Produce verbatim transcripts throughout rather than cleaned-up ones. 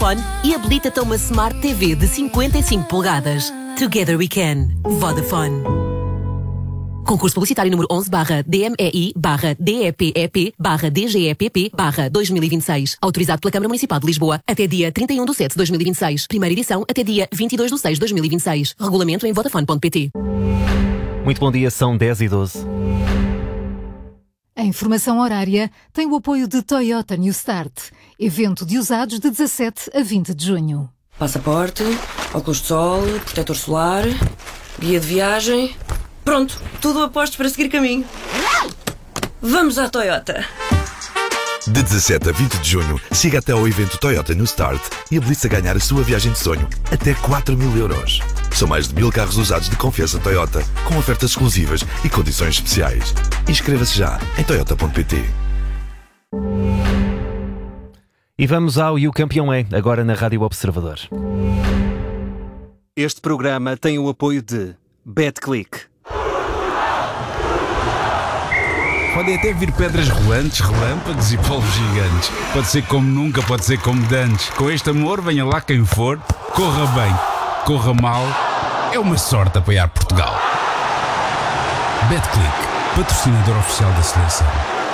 Vodafone e habilita-te a uma Smart T V de cinquenta e cinco polegadas. Together we can. Vodafone. Concurso publicitário número onze barra D M E I barra D E P E P barra D G E P P barra dois mil e vinte e seis. Autorizado pela Câmara Municipal de Lisboa até dia trinta e um de setembro de dois mil e vinte e seis. Primeira edição até dia vinte e dois de seis de dois mil e vinte e seis. Regulamento em vodafone ponto pt. Muito bom dia, são dez e doze. A informação horária tem o apoio de Toyota New Start. Evento de usados de dezassete a vinte de junho. Passaporte, óculos de sol, protetor solar, guia de viagem... Pronto, tudo a postos para seguir caminho. Vamos à Toyota! De dezassete a vinte de junho, siga até ao evento Toyota New Start e habilite-se a ganhar a sua viagem de sonho, até quatro mil euros. São mais de mil carros usados de confiança Toyota, com ofertas exclusivas e condições especiais. Inscreva-se já em toyota ponto pt. E vamos ao E o Campeão é, agora na Rádio Observador. Este programa tem o apoio de BetClick. Podem até vir pedras rolantes, relâmpagos e polvos gigantes. Pode ser como nunca, pode ser como dantes. Com este amor, venha lá quem for. Corra bem, corra mal. É uma sorte apoiar Portugal. BetClick, patrocinador oficial da seleção.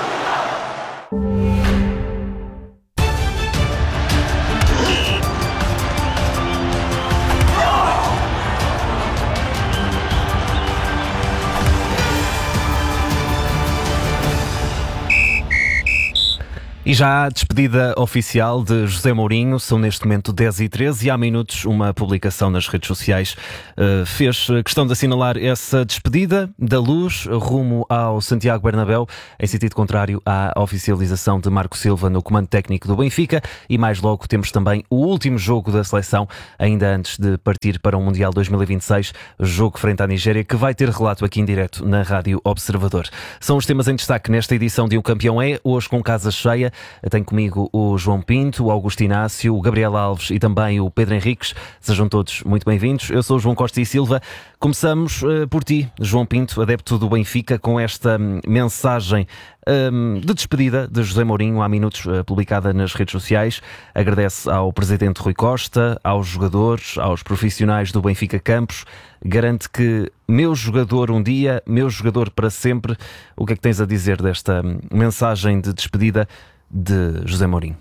E já há despedida oficial de José Mourinho, são neste momento dez e treze e há minutos uma publicação nas redes sociais uh, fez questão de assinalar essa despedida da Luz rumo ao Santiago Bernabéu, em sentido contrário à oficialização de Marco Silva no comando técnico do Benfica, e mais logo temos também o último jogo da seleção, ainda antes de partir para o Mundial dois mil e vinte e seis, jogo frente à Nigéria, que vai ter relato aqui em direto na Rádio Observador. São os temas em destaque nesta edição de Um Campeão é, hoje com casa cheia. Tenho comigo o João Pinto, o Augusto Inácio, o Gabriel Alves e também o Pedro Henriques. Sejam todos muito bem-vindos. Eu sou o João Costa e Silva. Começamos uh, por ti, João Pinto, adepto do Benfica, com esta um, mensagem um, de despedida de José Mourinho, há minutos uh, publicada nas redes sociais. Agradece ao presidente Rui Costa, aos jogadores, aos profissionais do Benfica Campos. Garante que meu jogador um dia, meu jogador para sempre. O que é que tens a dizer desta um, mensagem de despedida de José Mourinho?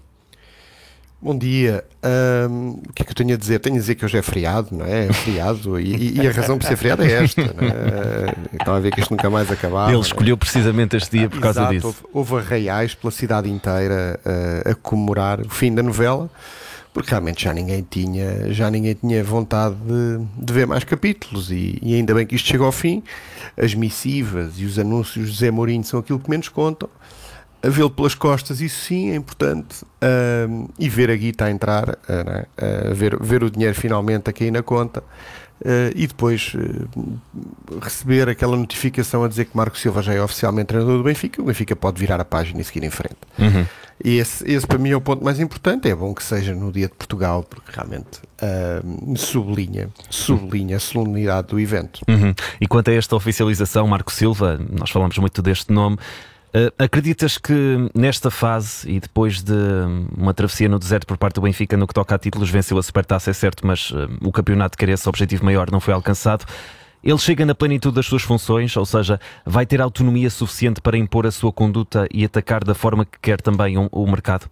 Bom dia. Um, o que é que eu tenho a dizer? Tenho a dizer que hoje é feriado, não é? É feriado e, e a razão por ser feriado é esta, não é? Estão a ver que isto nunca mais acabava. Ele escolheu precisamente este dia por causa Exato, disso. Houve, houve arraiais pela cidade inteira uh, a comemorar o fim da novela, porque realmente já ninguém tinha, já ninguém tinha vontade de, de ver mais capítulos e, e ainda bem que isto chegou ao fim. As missivas e os anúncios de José Mourinho são aquilo que menos contam. A vê-lo pelas costas, isso sim é importante, uh, e ver a guita a entrar, uh, né? uh, ver, ver o dinheiro finalmente a cair na conta, uh, e depois uh, receber aquela notificação a dizer que Marco Silva já é oficialmente treinador do Benfica. O Benfica pode virar a página e seguir em frente. Uhum. E esse, esse para mim é o ponto mais importante. É bom que seja no dia de Portugal, porque realmente uh, sublinha, sublinha a solenidade do evento. Uhum. E quanto a esta oficialização, Marco Silva, nós falamos muito deste nome. Uh, acreditas que nesta fase e depois de uma travessia no deserto por parte do Benfica no que toca a títulos, venceu a Supertaça, é certo, mas uh, o campeonato, que era esse objetivo maior, não foi alcançado, ele chega na plenitude das suas funções, ou seja, vai ter autonomia suficiente para impor a sua conduta e atacar da forma que quer também um, o mercado?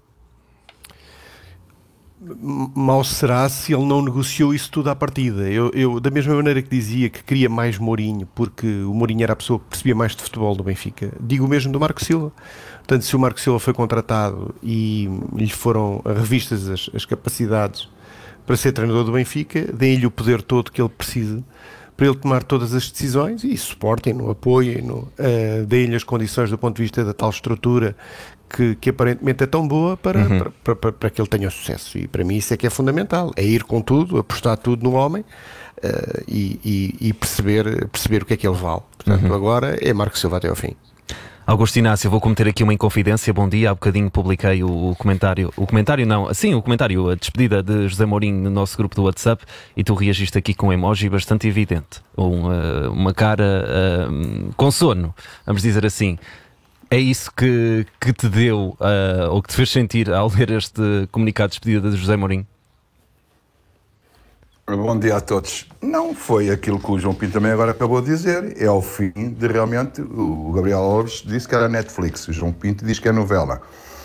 Mal será se ele não negociou isso tudo à partida. Eu, eu, da mesma maneira que dizia que queria mais Mourinho, porque o Mourinho era a pessoa que percebia mais de futebol do Benfica, digo o mesmo do Marco Silva. Portanto, se o Marco Silva foi contratado e lhe foram revistas as, as capacidades para ser treinador do Benfica, deem-lhe o poder todo que ele precisa para ele tomar todas as decisões e suportem-no, apoiem-no, uh, deem-lhe as condições do ponto de vista da tal estrutura que, que aparentemente é tão boa para, uhum. para, para, para, para que ele tenha sucesso. E para mim isso é que é fundamental, é ir com tudo, apostar tudo no homem uh, e, e, e perceber, perceber o que é que ele vale. Portanto, uhum. agora é Marco Silva até ao fim. Augusto Inácio, vou cometer aqui uma inconfidência. Bom dia, há bocadinho publiquei o, o comentário, o comentário não, sim, o comentário, a despedida de José Mourinho no nosso grupo do WhatsApp, e tu reagiste aqui com um emoji bastante evidente, um, uh, uma cara uh, com sono, vamos dizer assim. É isso que, que te deu, uh, ou que te fez sentir ao ler este comunicado de despedida de José Mourinho? Bom dia a todos. Não foi aquilo que o João Pinto também agora acabou de dizer. É o fim de realmente... O Gabriel Alves disse que era Netflix. O João Pinto diz que é novela.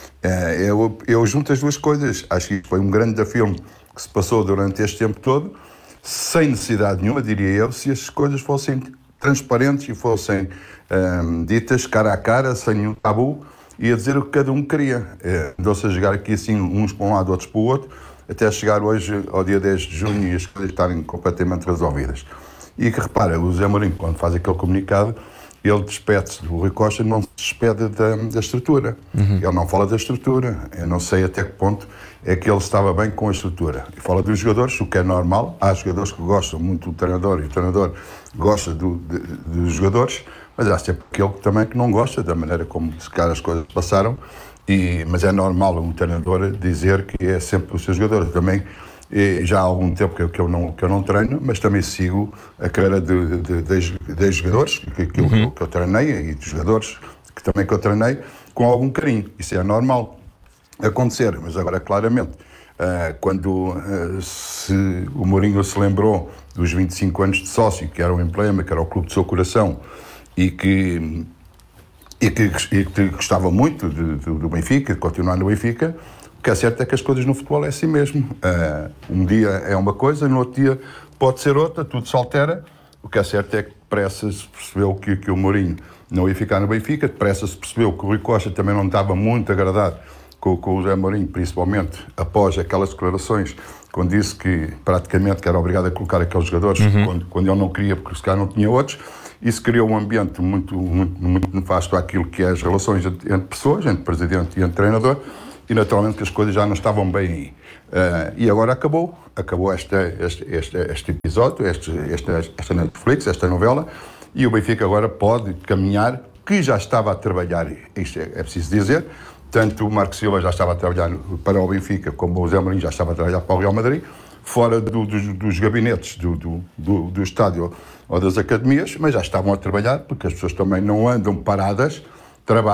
Eu, eu junto as duas coisas. Acho que foi um grande filme que se passou durante este tempo todo, sem necessidade nenhuma, diria eu, se as coisas fossem transparentes e fossem um, ditas cara a cara, sem nenhum tabu, e a dizer o que cada um queria. Andou-se a jogar aqui assim, uns para um lado, outros para o outro, até chegar hoje ao dia dez de junho e as coisas estarem completamente resolvidas. E que repara, o José Mourinho, quando faz aquele comunicado, ele despede-se do Rui Costa, não se despede da, da estrutura. Uhum. Ele não fala da estrutura. Eu não sei até que ponto é que ele estava bem com a estrutura. Ele fala dos jogadores, o que é normal. Há jogadores que gostam muito do treinador e o treinador gosta do, de, dos jogadores, mas há sempre aquele também que não gosta da maneira como se calhar as coisas passaram. E, mas é normal um treinador dizer que é sempre os seus jogadores. Também e já há algum tempo que eu, que eu, não, que eu não treino, mas também sigo a carreira de, de, de, de jogadores que, que, uhum. eu, que eu treinei e de jogadores que também que eu treinei com algum carinho. Isso é normal acontecer, mas agora claramente uh, quando uh, se, o Mourinho se lembrou dos vinte e cinco anos de sócio, que era o emblema, que era o clube do seu coração e que, e que, e que gostava muito de, de, do Benfica, de continuar no Benfica. O que é certo é que as coisas no futebol é assim mesmo. Uh, um dia é uma coisa, no outro dia pode ser outra, tudo se altera. O que é certo é que depressa se percebeu que, que o Mourinho não ia ficar no Benfica, depressa se percebeu que o Rui Costa também não estava muito agradado com, com o José Mourinho, principalmente após aquelas declarações, quando disse que praticamente que era obrigado a colocar aqueles jogadores, uhum. quando, quando ele não queria, porque se calhar não tinha outros. Isso criou um ambiente muito, muito, muito nefasto àquilo que é as relações entre pessoas, entre presidente e entre treinador. E naturalmente que as coisas já não estavam bem aí. Uh, e agora acabou, acabou esta, este, este, este episódio, este, esta, esta Netflix, esta novela, e o Benfica agora pode caminhar, que já estava a trabalhar, isto é, é preciso dizer, tanto o Marco Silva já estava a trabalhar para o Benfica, como o José Mourinho já estava a trabalhar para o Real Madrid, fora do, do, dos gabinetes do, do, do, do estádio ou das academias, mas já estavam a trabalhar, porque as pessoas também não andam paradas, trabalham.